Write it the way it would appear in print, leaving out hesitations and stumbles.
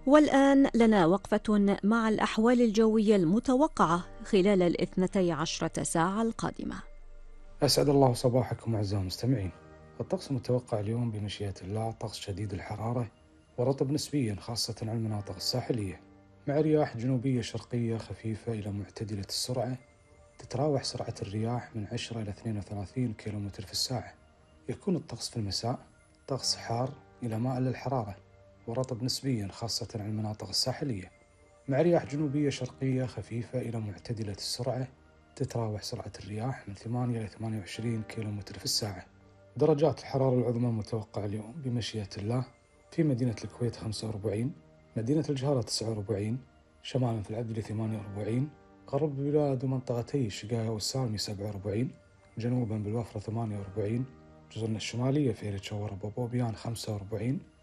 والآن لنا وقفة مع الأحوال الجوية المتوقعة خلال 12 ساعة القادمة. أسعد الله صباحكم أعزائي المستمعين. الطقس المتوقع اليوم بمشيئة الله طقس شديد الحرارة ورطب نسبيا خاصة على المناطق الساحلية، مع رياح جنوبية شرقية خفيفة إلى معتدلة السرعة، تتراوح سرعة الرياح من 10 إلى 32 كيلومتر في الساعة. يكون الطقس في المساء طقس حار إلى مائل للحرارة ورطب نسبيا خاصة على المناطق الساحلية، مع رياح جنوبية شرقية خفيفة إلى معتدلة السرعة، تتراوح سرعة الرياح من 8 إلى 28 كيلومتر في الساعة. درجات الحرارة العظمى المتوقعة اليوم بمشيئة الله: في مدينة الكويت 45، مدينة الجهرة 49، شمالا في العدلي 48، غرب البلاد ومنطقتي الشقاية والسالمي 47، جنوبا بالوفرة 48، جزرنا الشمالية في ريتشاور وبوبيان 45،